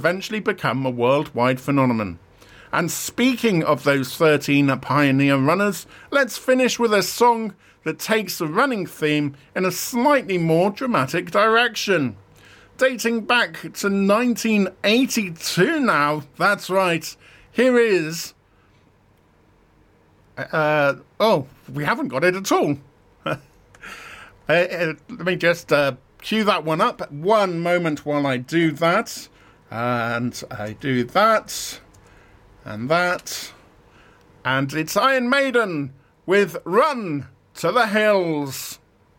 eventually become a worldwide phenomenon. And speaking of those 13 pioneer runners, let's finish with a song that takes the running theme in a slightly more dramatic direction. Dating back to 1982 now, that's right, here is... we haven't got it at all. Let me just cue that one up. One moment while I do that. And I do that. And that. And it's Iron Maiden with Run to the Hills.